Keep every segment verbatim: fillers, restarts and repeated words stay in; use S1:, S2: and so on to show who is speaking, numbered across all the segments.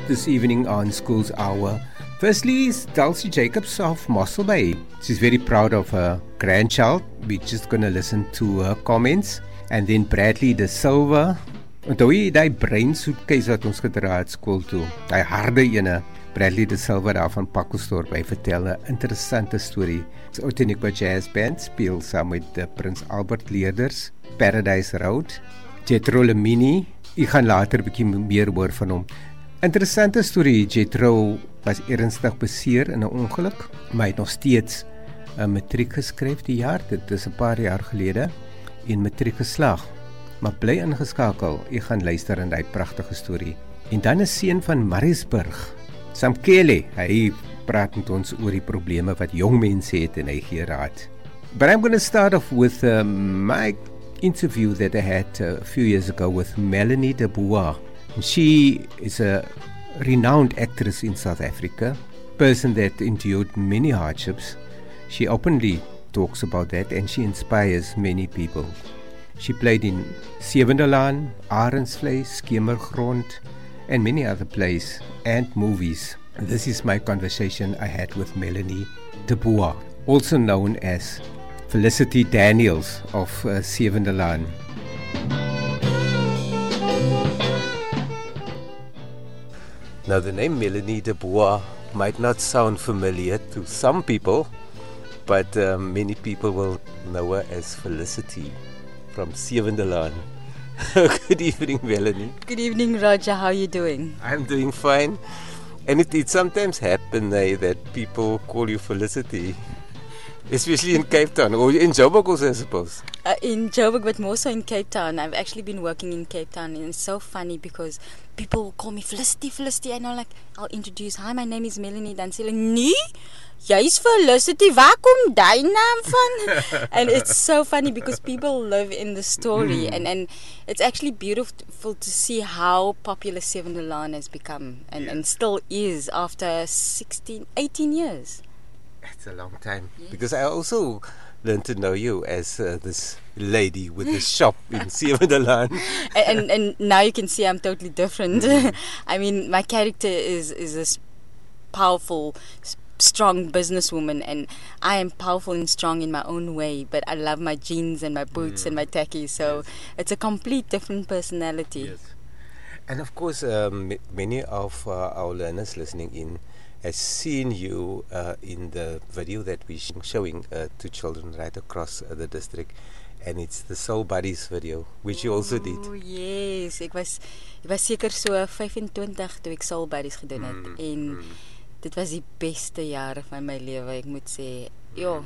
S1: this evening on School's Hour. Firstly is Dulcie Jacobs of Mossel Bay. She's very proud of her grandchild. We're just going to listen to her comments. And then Bradley De Silva. Onthou jy die breinsoetkies wat ons gedra het skool toe? Die harde ene. Bradley De Silva daar van Pakkelsdorp. Hy vertel 'n interessante storie. Sy Outeniqua Jazz Band speel saam met die Prins Albert Leerders, Paradise Road. Jethro Lemini, ek gaan later 'n bietjie meer hoor van hom. Interessante storie. Jethro was ernstig beseer in 'n ongeluk, maar hy het nog steeds 'n matriek geskryf die jaar. Dit is 'n paar jaar gelede en matriek geslaag. Maar bly ingeskakel. Ek gaan luister in daai pragtige storie. En dan 'n seun van Maritzburg, Samkele. Hy praat met ons oor die probleme wat jong mense het en hy gee raad. But I'm going to start off with uh, my interview that I had uh, a few years ago with Melanie de Boer. She is a renowned actress in South Africa, person that endured many hardships. She openly talks about that and she inspires many people. She played in Sewendelaan, Arendsvlei, Skemergrond, and many other plays and movies. This is my conversation I had with Melanie de Boer, also known as Felicity Daniels of uh, Sewendelaan. Now the name Melanie de Boer might not sound familiar to some people, but uh, many people will know her as Felicity from Sewendelaan. Good evening, Melanie.
S2: Good evening, Roger. How are you doing?
S1: I'm doing fine. And it, it sometimes happens eh, that people call you Felicity, especially in Cape Town, or in Joburg also, I suppose.
S2: Uh, in Joburg, but more so in Cape Town. I've actually been working in Cape Town, and it's so funny because people will call me Felicity, Felicity, and I'm like, I'll introduce, hi, my name is Melanie. Dan sê hulle, nee, jy's Felicity, waar kom die naam van? And it's so funny because people live in the story, and, and it's actually beautiful to see how popular Sewendelaan has become, and, and still is after sixteen, eighteen years.
S1: That's a long time.
S2: Yes.
S1: Because I also learned to know you as uh, this lady with the shop in Sewendelaan.
S2: and, and and now you can see I'm totally different. Mm. I mean, my character is is this powerful, strong businesswoman, and I am powerful and strong in my own way. But I love my jeans and my boots mm. and my tackies. So yes. It's a complete different personality.
S1: Yes. And of course, um, many of uh, our learners listening in has seen you uh, in the video that we're showing uh, to children right across uh, the district, and it's the Soul Buddies video, which you also did.
S2: Oh yes, ek was ek was seker so vyf-en-twintig toe ek Soul Buddies gedoen het, mm, en mm. dit was die beste jare van my lewe, ek moet sê. Ja.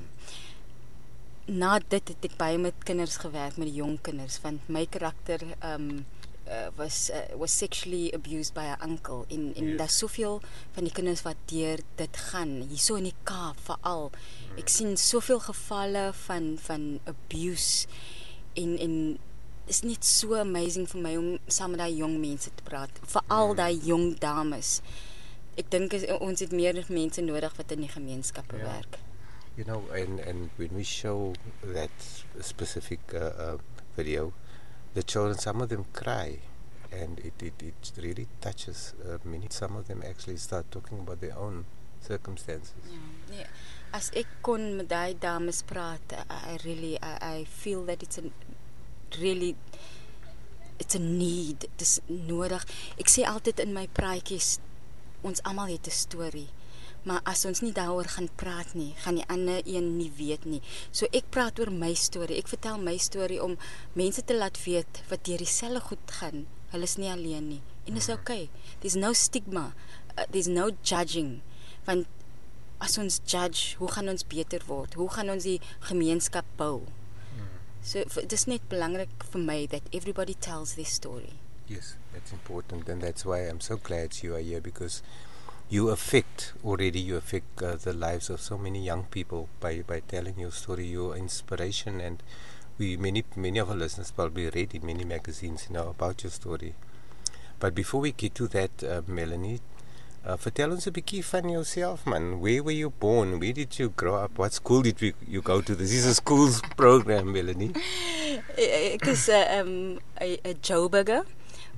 S2: Na dit het ek baie met kinders gewerk, met die jong kinders, want my karakter um Uh, was uh, was sexually abused by her uncle en en yes. Daar's soveel van die kinders wat deur dit gaan hierso in die Kaap veral. Mm. Ek sien soveel gevalle van van abuse en en is net so amazing vir my om saam met daai jong mense te praat, veral mm. daai jong dames. Ek dink ons het meer mense nodig wat in die gemeenskappe yeah. werk.
S1: You know, and and when we show that specific uh, uh, video, the children, some of them cry, and it, it, it really touches uh, many. Some of them actually start talking about their own circumstances.
S2: Ja, nee, as ek kon met daai dames praat, I, I really, I, I feel that it's a really, it's a need, dit is nodig. Ek sê altyd in my praatjies, ons almal het 'n storie. Maar as ons nie daaroor gaan praat nie, gaan die ander een nie weet nie. So ek praat oor my storie. Ek vertel my storie om mense te laat weet wat deur dieselfde goed gaan. Hulle is nie alleen nie. En dis okay. There's no stigma. Uh, there's no judging. Want as ons judge, hoe gaan ons beter word? Hoe gaan ons die gemeenskap bou? So dit is net belangrik vir my that everybody tells their story.
S1: Yes, that's important, and that's why I'm so glad you are here, because you affect, already you affect uh, the lives of so many young people by, by telling your story, your inspiration, and we many many of our listeners probably read in many magazines, you know, about your story. But before we get to that, uh, Melanie, uh, vertel ons 'n bietjie van jouself, man. Where were you born? Where did you grow up? What school did we, you go to? This is a school's program, Melanie.
S2: Ek is 'n uh, um, 'n Joburger.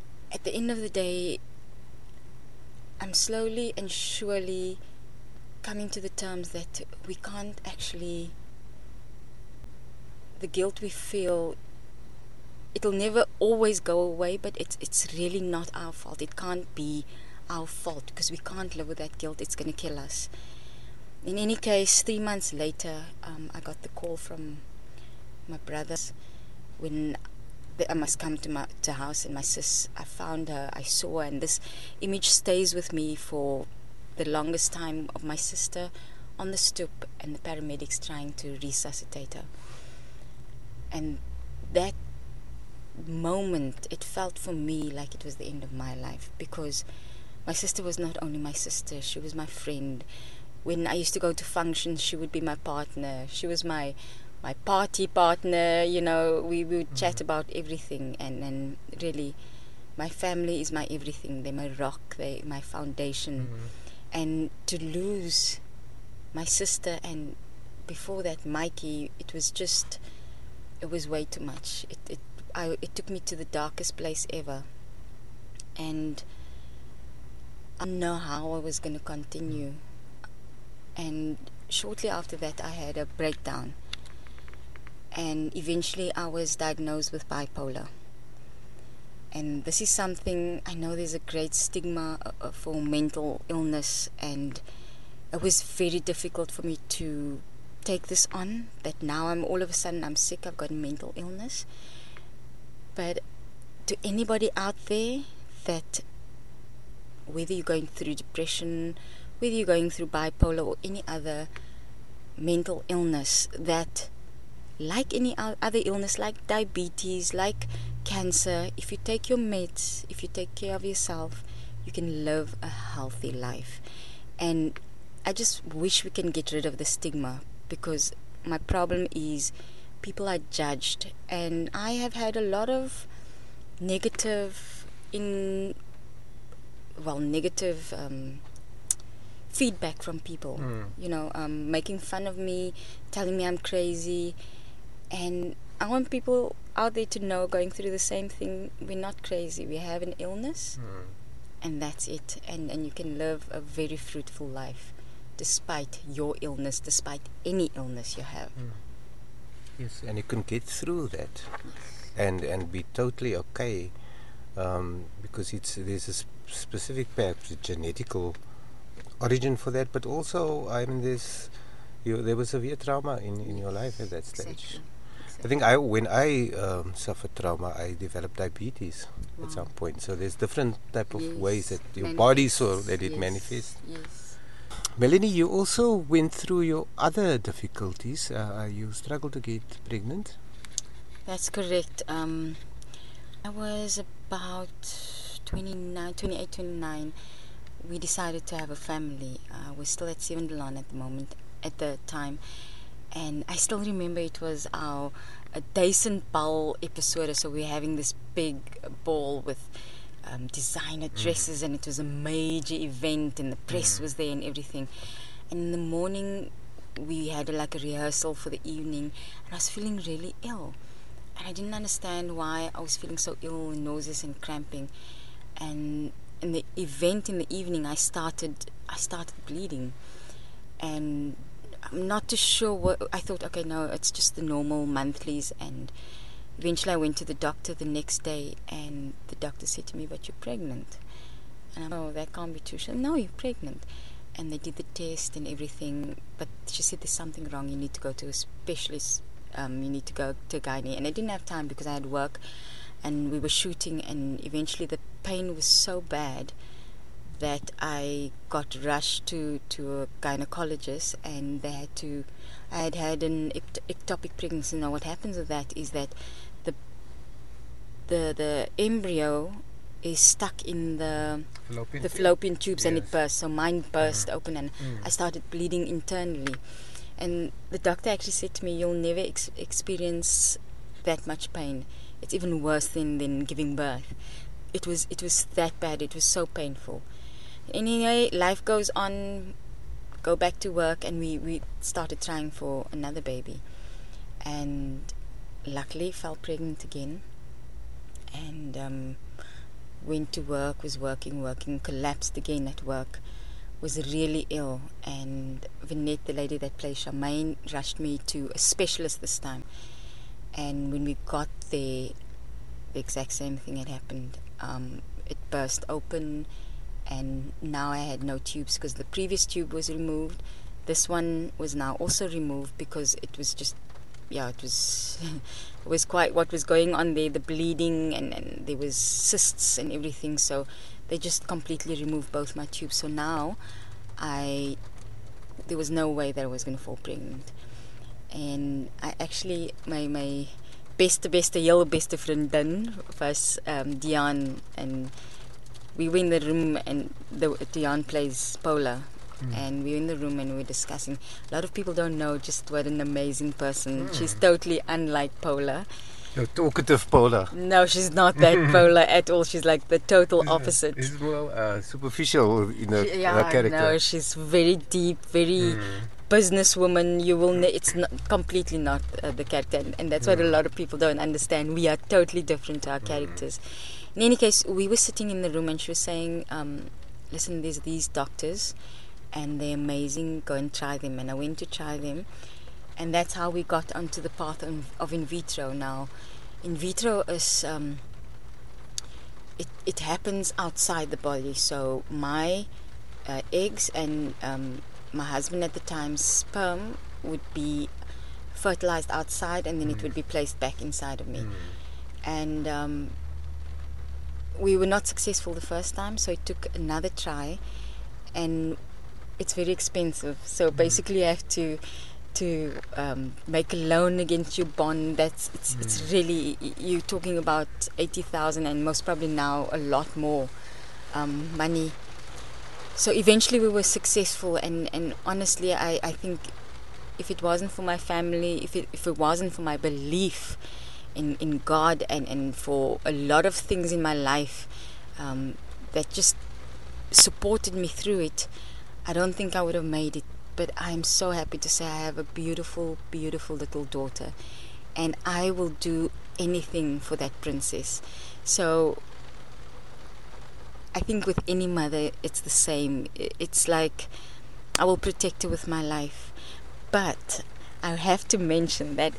S2: at the end of the day, I'm slowly and surely coming to the terms that we can't actually, the guilt we feel, it'll never always go away, but it's it's really not our fault. It can't be our fault because we can't live with that guilt. It's going to kill us. In any case, three months later, um, I got the call from my brothers when I must come to my to house, and my sis, I found her, I saw her, and this image stays with me for the longest time of my sister on the stoop and the paramedics trying to resuscitate her. And that moment, it felt for me like it was the end of my life, because my sister was not only my sister, she was my friend. When I used to go to functions, she would be my partner. She was my my party partner, you know, we, we would mm-hmm. chat about everything, and, and really, my family is my everything. They're my rock, they're my foundation. Mm-hmm. And to lose my sister, and before that Mikey, it was just, it was way too much. It it I, it took me to the darkest place ever. And I didn't know how I was going to continue. And shortly after that, I had a breakdown. And eventually I was diagnosed with bipolar. And this is something, I know there's a great stigma uh, for mental illness, and it was very difficult for me to take this on, that now I'm all of a sudden I'm sick, I've got a mental illness. But to anybody out there, that whether you're going through depression, whether you're going through bipolar or any other mental illness, that like any other illness, like diabetes, like cancer, if you take your meds, if you take care of yourself, you can live a healthy life. And I just wish we can get rid of the stigma, because my problem is people are judged, and I have had a lot of negative in well negative um, feedback from people, mm. you know, um, making fun of me, telling me I'm crazy. And I want people out there to know, going through the same thing, we're not crazy. We have an illness, mm. and that's it. And, and you can live a very fruitful life despite your illness, despite any illness you have.
S1: Mm. Yes, and you can get through that, and and be totally okay, um, because it's there's a sp- specific perhaps genetical origin for that, but also I mean there's you, there was severe trauma in, in your life at that stage.
S2: Exactly.
S1: I think I when I um, suffered trauma, I developed diabetes wow. at some point. So there's different type of yes. ways that your manifests. body saw that it
S2: yes.
S1: manifests.
S2: Yes.
S1: Melanie, you also went through your other difficulties. Uh, you struggled to get pregnant.
S2: That's correct. Um, I was about twenty-nine, twenty-eight, twenty-nine. We decided to have a family. Uh, we're still at Seven Delon at the moment, at the time. And I still remember it was our a decent ball episode, so we're having this big ball with um, designer dresses, mm. and it was a major event, and the press mm. was there and everything. And in the morning, we had a, like a rehearsal for the evening, and I was feeling really ill. And I didn't understand why I was feeling so ill, and nauseous and cramping. And in the event in the evening, I started, I started bleeding, and I'm not too sure what I thought. Okay, no, it's just the normal monthlies. And eventually I went to the doctor the next day, and the doctor said to me, "But you're pregnant." And I'm, oh, that can't be true. She said, "No, you're pregnant." And they did the test and everything, but she said, "There's something wrong, you need to go to a specialist, um, you need to go to a gynae." And I didn't have time because I had work and we were shooting, and eventually the pain was so bad that I got rushed to, to a gynecologist, and they had to, I had had an ect- ectopic pregnancy. Now what happens with that is that the the the embryo is stuck in the fallopian the fallopian tubes, yes. and it burst. So mine burst mm. open, and mm. I started bleeding internally. And the doctor actually said to me, "You'll never ex- experience that much pain. It's even worse than, than giving birth." It was it was that bad. It was so painful. Anyway, life goes on, go back to work, and we, we started trying for another baby. And luckily fell pregnant again. And um, went to work, was working, working, collapsed again at work, was really ill. And Vinette, the lady that plays Charmaine, rushed me to a specialist this time. And when we got there, the exact same thing had happened. Um, it burst open, and now I had no tubes because the previous tube was removed. This one was now also removed because it was just, yeah, it was it was quite what was going on there, the bleeding, and, and there was cysts and everything. So they just completely removed both my tubes. So now I, there was no way that I was going to fall pregnant. And I actually, my my beste, beste, heel beste vriendin was um, Diane, and we were in the room, and the, Diane plays Paula. Mm. And we were in the room and we were discussing. A lot of people don't know just what an amazing person. Mm. She's totally unlike Paula.
S3: No, talkative Paula.
S2: No, she's not that Paula at all. She's like the total opposite.
S3: She's more uh, superficial in her,
S2: she, yeah,
S3: her character.
S2: No, she's very deep, very mm. businesswoman. You will. Ne- it's not completely not uh, the character, and, and that's mm. what a lot of people don't understand. We are totally different to our mm. characters. In any case, we were sitting in the room, and she was saying, um, "Listen, there's these doctors, and they're amazing. Go and try them." And I went to try them. And that's how we got onto the path of, of in vitro. Now, in vitro is um, it it happens outside the body. So my uh, eggs and um, my husband at the time's sperm would be fertilized outside, and then mm. it would be placed back inside of me. Mm. And um, we were not successful the first time, so it took another try, and it's very expensive. So mm. basically, you have to. to um, make a loan against your bond. That's it's mm. it's really, you're talking about eighty thousand, and most probably now a lot more um, money. So eventually we were successful, and, and honestly I, I think if it wasn't for my family, if it if it wasn't for my belief in, in God, and, and for a lot of things in my life um, that just supported me through it, I don't think I would have made it. But I'm so happy to say I have a beautiful, beautiful little daughter, and I will do anything for that princess. So I think with any mother it's the same. It's like I will protect her with my life. But I have to mention that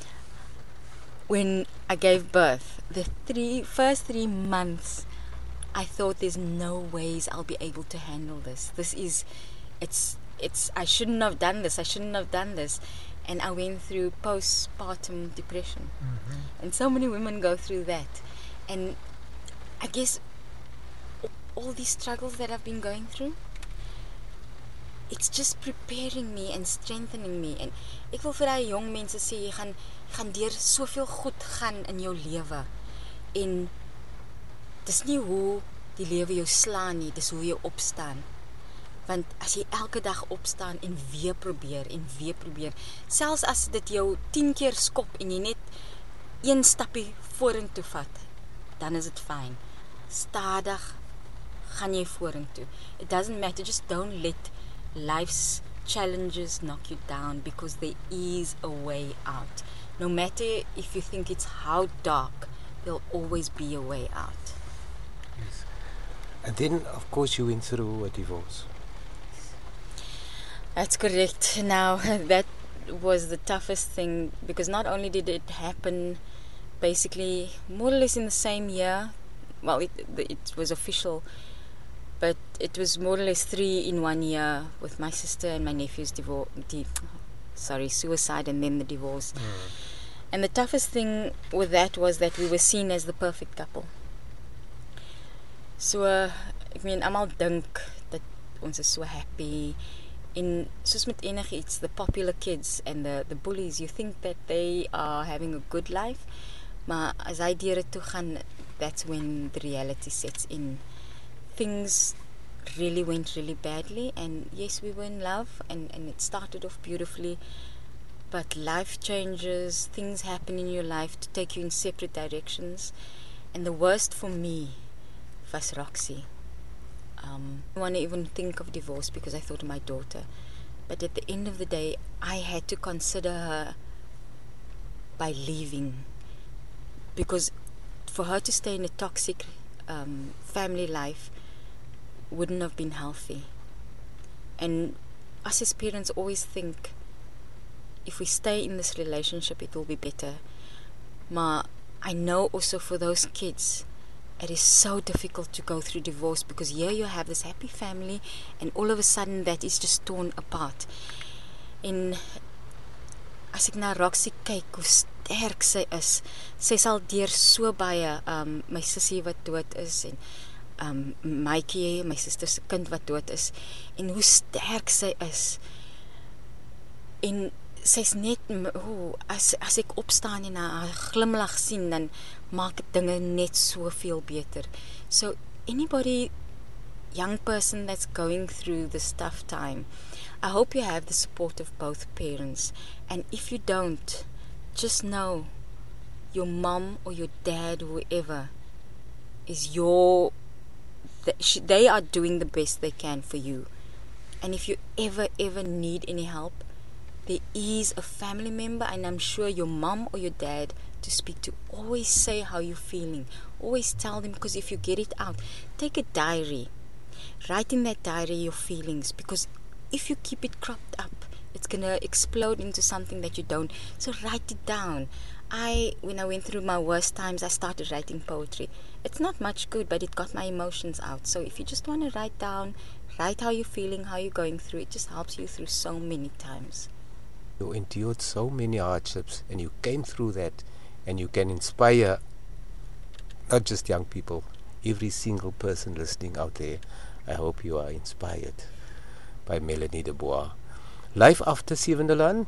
S2: when I gave birth, the three first three months I thought there's no ways I'll be able to handle this. This is it's It's I shouldn't have done this. I shouldn't have done this, and I went through postpartum depression, mm-hmm. and so many women go through that. And I guess all these struggles that I've been going through, it's just preparing me and strengthening me. En ek wil vir daai jong mense sê, jy gaan gaan deur soveel goed gaan in jou lewe, en dis nie hoe die lewe jou slaan nie, dis hoe jy opstaan. Want as jy elke dag opstaan en weer probeer en weer probeer, selfs as dit jou tien keer skop en jy net een stappie vorentoe vat, dan is dit fyn. Stadig gaan jy vorentoe. It doesn't matter, just don't let life's challenges knock you down, because there is a way out. No matter if you think it's how dark, there'll always be a way out.
S3: Yes. And then, of course, you went through a divorce.
S2: That's correct. Now, that was the toughest thing, because not only did it happen basically more or less in the same year, well, it, it was official, but it was more or less three in one year, with my sister and my nephew's divorce, di- sorry, suicide, and then the divorce. Mm. And the toughest thing with that was that we were seen as the perfect couple. So, uh, I mean, almal dink dat ons is so happy. In soos met enigiets, the popular kids and the, the bullies, you think that they are having a good life, maar as hy deur dit toe gaan, that's when the reality sets in. Things really went really badly, and yes, we were in love, and, and it started off beautifully, but life changes, things happen in your life to take you in separate directions, and the worst for me was Roxy. Um, I didn't want to even think of divorce because I thought of my daughter. But at the end of the day, I had to consider her by leaving. Because for her to stay in a toxic um, family life wouldn't have been healthy. And us as parents always think, if we stay in this relationship, it will be better. Maar I know also for those kids, it is so difficult to go through divorce, because here you have this happy family and all of a sudden that is just torn apart. En as ek na Roxy kyk, hoe sterk sy is, sy sal deur so baie, um, my sussie wat dood is, en um, Maitjie, my suster se kind wat dood is, en hoe sterk sy is. En sy's net, oh, as, as ek opstaan en haar glimlag sien, dan maak dit dinge net soveel beter. So anybody, young person that's going through this tough time, I hope you have the support of both parents. And if you don't, just know your mom or your dad, whoever, is your, they are doing the best they can for you. And if you ever, ever need any help, there is a family member, and I'm sure your mom or your dad, to speak to. Always say how you're feeling. Always tell them, because if you get it out, take a diary. Write in that diary your feelings, because if you keep it cropped up, it's going to explode into something that you don't. So write it down. I, when I went through my worst times, I started writing poetry. It's not much good, but it got my emotions out. So if you just want to write down, write how you're feeling, how you're going through, it just helps you through so many times.
S3: You endured so many hardships, and you came through that, and you can inspire not just young people, every single person listening out there. I hope you are inspired by Melanie de Boer. Life after Sewendelaan?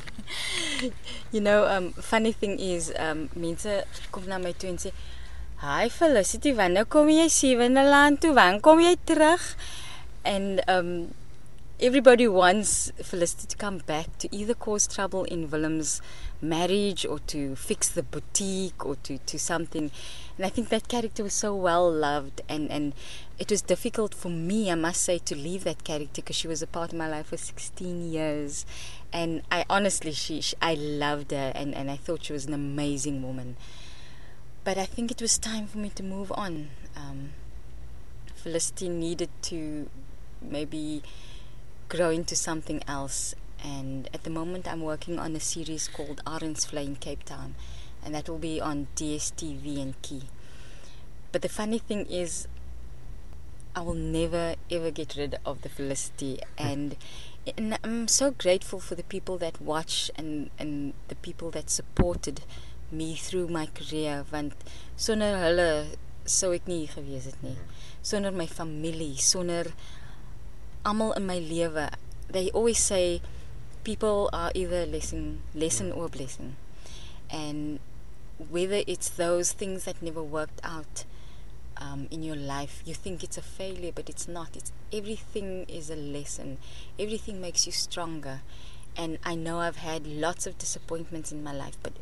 S2: You know, um, funny thing is, um, mense kom na my toe en sê, "Hi Felicity, wanneer kom jy Sewendelaan toe? Wanneer kom jy terug?" And um, everybody wants Felicity to come back to either cause trouble in Willem's marriage, or to fix the boutique, or to, to something. And I think that character was so well loved, and, and it was difficult for me, I must say, to leave that character, because she was a part of my life for sixteen years. And I honestly, she, she I loved her, and, and I thought she was an amazing woman. But I think it was time for me to move on. Um, Felicity needed to maybe grow into something else, and at the moment I'm working on a series called Arensvlei in Cape Town, and that will be on D S T V and Key. But the funny thing is, I will never ever get rid of the Felicity, and, and I'm so grateful for the people that watch, and, and the people that supported me through my career, want sonder hulle sou ek nie gewees het nie, sonder my familie, sonder almal in my lewe. They always say people are either a lesson, lesson or a blessing. And whether it's those things that never worked out um, in your life, you think it's a failure, but it's not. It's everything is a lesson. Everything makes you stronger. And I know I've had lots of disappointments in my life, but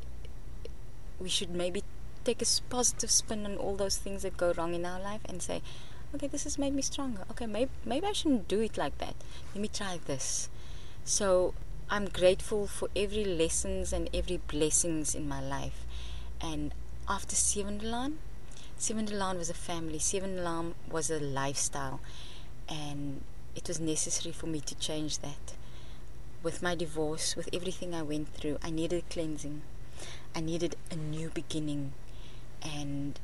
S2: we should maybe take a positive spin on all those things that go wrong in our life and say, okay, this has made me stronger. Okay, maybe, maybe I shouldn't do it like that. Let me try this. So I'm grateful for every lessons and every blessings in my life. And after Sewendelaan, Sewendelaan was a family. Sewendelaan was a lifestyle. And it was necessary for me to change that. With my divorce, with everything I went through, I needed cleansing. I needed a new beginning. And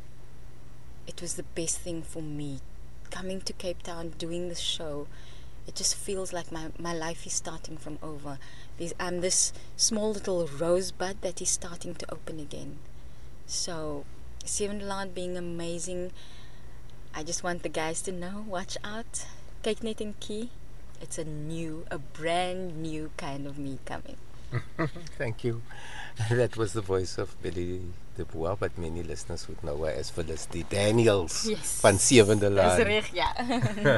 S2: it was the best thing for me. Coming to Cape Town, doing this show, it just feels like my, my life is starting from over. There's, I'm this small little rosebud that is starting to open again. So, Sewendelaan being amazing, I just want the guys to know, watch out, kyk net in Key. It's a new, a brand new kind of me coming.
S3: Thank you. That was the voice of Melanie de Boer, but many listeners would know her as Felicity Daniels.
S2: Yes.
S3: Van Sewendelaan.
S2: Dis reg, ja.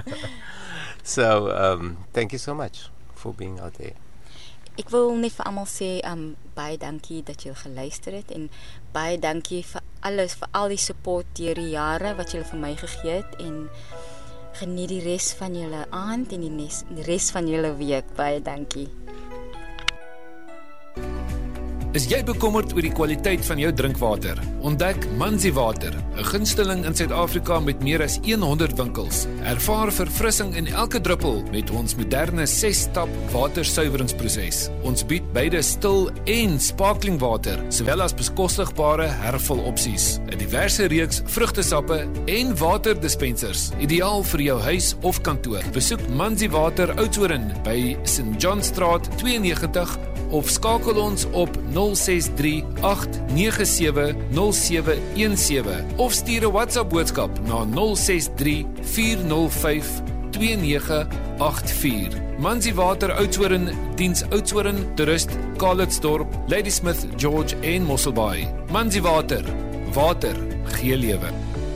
S3: So, um, thank you so much for being out there.
S2: Ek wil net vir almal sê, um, baie dankie dat julle geluister het, en baie dankie vir alles, vir al die support deur die jare wat julle vir my gegee het, en geniet die res van julle aand en die, nes, die res van julle week. Baie dankie.
S4: Is jy bekommerd oor die kwaliteit van jou drinkwater? Ontdek Manzi Water, 'n gunsteling in Suid-Afrika met meer as honderd winkels. Ervaar verfrissing in elke druppel met ons moderne ses-stap watersuiweringsproses. Ons bied beide stil en sparkling water, sowel as bekostigbare hervulopsies. 'n Diverse reeks vrugtesappe en waterdispensers, ideaal vir jou huis of kantoor. Besoek Manzi Water Oudtshoorn by Saint John Straat twee negentig of skakel ons op nul ses drie agt nege sewe nul sewe een sewe of stuur 'n WhatsApp boodskap na nul ses drie vier nul vyf twee nege agt vier. Manzi Water Oudtshoorn diens Oudtshoorn, Toerist, Calitzdorp, Ladysmith, George en Mosselbaai. Manzi Water, water gee lewe.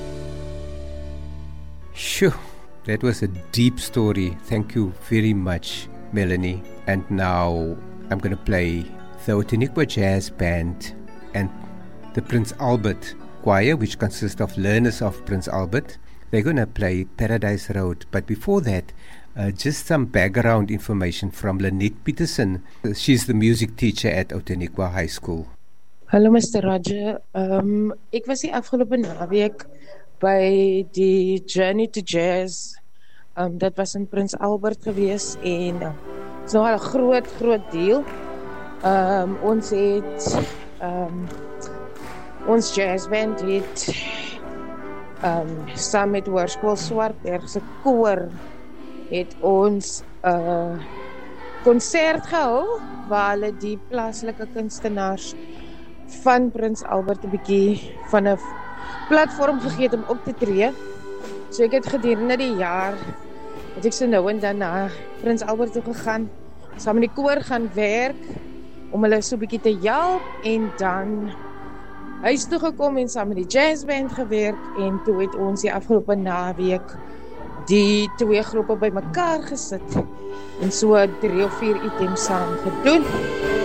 S1: Sure, that was a deep story. Thank you very much, Melanie. And now I'm going to play the Outeniqua Jazz Band and the Prince Albert Choir, which consists of learners of Prince Albert. They're going to play Paradise Road. But before that, uh, just some background information from Lynette Peterson. She's the music teacher at Outeniqua High School.
S5: Hallo Mister Roger. Um, ek was die afgelope naweek by die Journey to Jazz. Um, dit was in Prince Albert gewees en uh, het is nogal 'n groot, groot deel. Um, ons het, um, ons jazzband het, um, saam met Hoërskool Swartberg se koor, het ons 'n uh, konsert gehou, waar hulle die plaaslike kunstenaars van Prince Albert 'n bietjie van 'n platform gegee het om op te tree. So ek het gedurende die jaar, het ek so nou en dan na Prince Albert toe gegaan, saam met die koor gaan werk, om hulle so 'n bietjie te help, en dan huis toe gekom en saam met die jazzband gewerk, en toe het ons die afgelope naweek die twee groepe bymekaar gesit, en so drie of vier items saam gedoen.